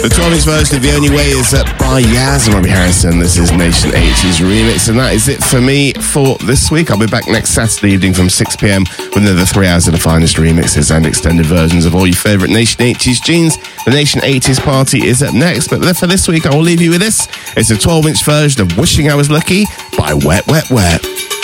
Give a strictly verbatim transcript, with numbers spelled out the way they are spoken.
The twelve-inch version of The Only Way is uh, by Yaz and Robbie Harrison. This is Nation eighties Remix, and that is it for me for this week. I'll be back next Saturday evening from six p.m. with another three hours of the finest remixes and extended versions of all your favourite Nation eighties tunes. The Nation eighties Party is up next, but for this week I will leave you with this. It's a twelve-inch version of Wishing I Was Lucky by Wet Wet Wet.